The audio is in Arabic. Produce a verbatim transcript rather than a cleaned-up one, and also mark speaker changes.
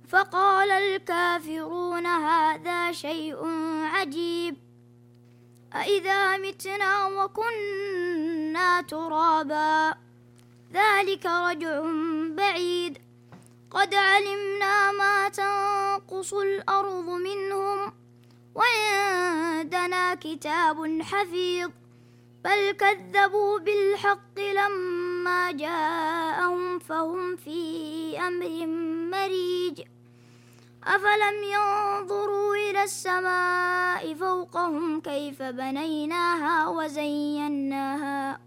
Speaker 1: فقال الكافرون هذا شيء عجيب أإذا متنا وكنا ترابا ذلك رجع بعيد قد علمنا ما تنقص الأرض منهم وعندنا كتاب حفيظ بل كذبوا بالحق لما جاءهم فهم في أمر مريج أفلم ينظروا إلى السماء فوقهم كيف بنيناها وزيناها